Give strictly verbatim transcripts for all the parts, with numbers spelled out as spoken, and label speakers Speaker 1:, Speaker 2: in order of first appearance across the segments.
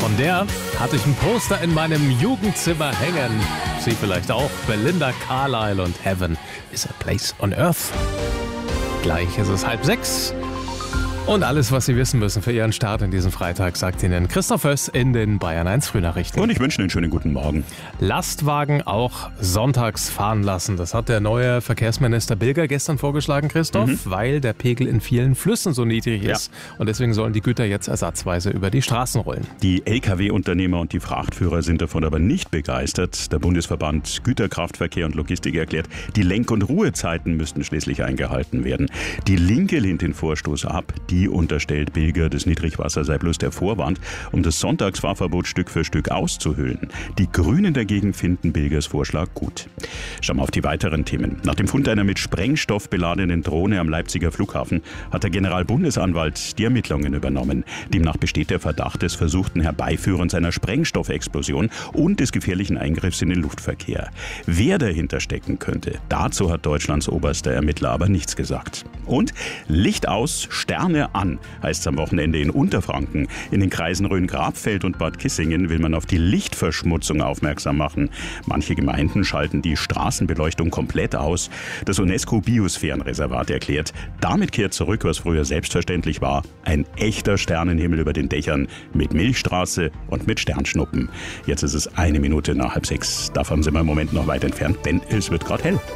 Speaker 1: Von der hatte ich ein Poster in meinem Jugendzimmer hängen. Sie vielleicht auch. Belinda Carlisle und Heaven is a Place on Earth. Gleich ist es halb sechs. Und alles, was Sie wissen müssen für Ihren Start in diesen Freitag, sagt Ihnen Christoph Höss in den Bayern eins Frühnachrichten.
Speaker 2: Und ich wünsche Ihnen einen schönen guten Morgen.
Speaker 1: Lastwagen auch sonntags fahren lassen. Das hat der neue Verkehrsminister Bilger gestern vorgeschlagen, Christoph, mhm. weil der Pegel in vielen Flüssen so niedrig ist. Ja. Und deswegen sollen die Güter jetzt ersatzweise über die Straßen rollen.
Speaker 2: Die L K W-Unternehmer und die Frachtführer sind davon aber nicht begeistert. Der Bundesverband Güterkraftverkehr und Logistik erklärt, die Lenk- und Ruhezeiten müssten schließlich eingehalten werden. Die Linke lehnt den Vorstoß ab. Die unterstellt Bilger, das Niedrigwasser sei bloß der Vorwand, um das Sonntagsfahrverbot Stück für Stück auszuhöhlen. Die Grünen dagegen finden Bilgers Vorschlag gut. Schauen wir auf die weiteren Themen. Nach dem Fund einer mit Sprengstoff beladenen Drohne am Leipziger Flughafen hat der Generalbundesanwalt die Ermittlungen übernommen. Demnach besteht der Verdacht des versuchten Herbeiführens einer Sprengstoffexplosion und des gefährlichen Eingriffs in den Luftverkehr. Wer dahinter stecken könnte, dazu hat Deutschlands oberster Ermittler aber nichts gesagt. Und Licht aus, Sterne an, heißt es am Wochenende in Unterfranken. In den Kreisen Rhön-Grabfeld und Bad Kissingen will man auf die Lichtverschmutzung aufmerksam machen. Manche Gemeinden schalten die Straßenbeleuchtung komplett aus. Das UNESCO-Biosphärenreservat erklärt, damit kehrt zurück, was früher selbstverständlich war. Ein echter Sternenhimmel über den Dächern mit Milchstraße und mit Sternschnuppen. Jetzt ist es eine Minute nach halb sechs. Davon sind wir im Moment noch weit entfernt, denn es wird gerade hell.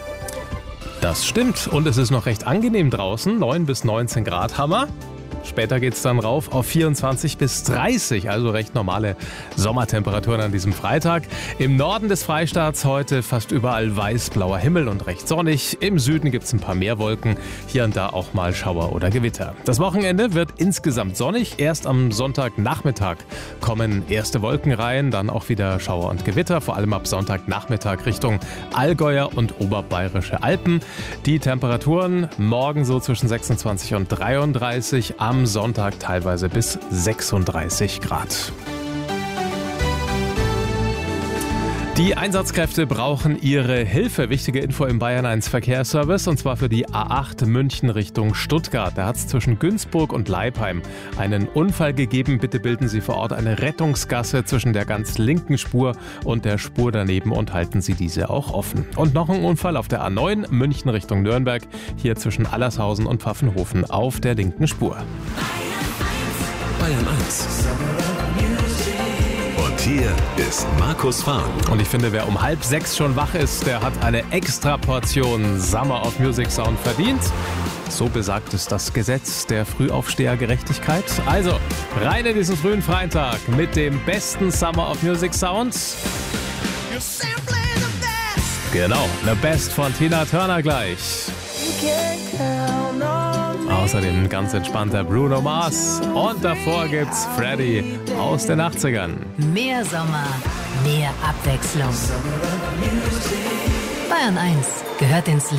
Speaker 1: Das stimmt. Und es ist noch recht angenehm draußen. neun bis neunzehn Grad Hammer. Später geht es dann rauf auf vierundzwanzig bis dreißig, also recht normale Sommertemperaturen an diesem Freitag. Im Norden des Freistaats heute fast überall weiß-blauer Himmel und recht sonnig. Im Süden gibt es ein paar mehr Wolken, hier und da auch mal Schauer oder Gewitter. Das Wochenende wird insgesamt sonnig. Erst am Sonntagnachmittag kommen erste Wolkenreihen, dann auch wieder Schauer und Gewitter, vor allem ab Sonntagnachmittag Richtung Allgäuer und Oberbayerische Alpen. Die Temperaturen morgen so zwischen sechsundzwanzig und dreiunddreißig, am Sonntag teilweise bis sechsunddreißig Grad. Die Einsatzkräfte brauchen Ihre Hilfe. Wichtige Info im Bayern eins Verkehrsservice, und zwar für die A acht München Richtung Stuttgart. Da hat es zwischen Günzburg und Leipheim einen Unfall gegeben. Bitte bilden Sie vor Ort eine Rettungsgasse zwischen der ganz linken Spur und der Spur daneben und halten Sie diese auch offen. Und noch ein Unfall auf der A neun München Richtung Nürnberg. Hier zwischen Allershausen und Pfaffenhofen auf der linken Spur.
Speaker 3: Bayern eins. Hier ist Markus Fahren.
Speaker 1: Und ich finde, wer um halb sechs schon wach ist, der hat eine extra Portion Summer of Music Sound verdient. So besagt es das Gesetz der Frühaufstehergerechtigkeit. Also, rein in diesen frühen Freitag mit dem besten Summer of Music Sound. Genau, The Best von Tina Turner gleich. Außerdem ganz entspannter Bruno Mars. Und davor gibt's Freddy aus den achtzigern.
Speaker 4: Mehr Sommer, mehr Abwechslung. Bayern eins gehört ins Leben.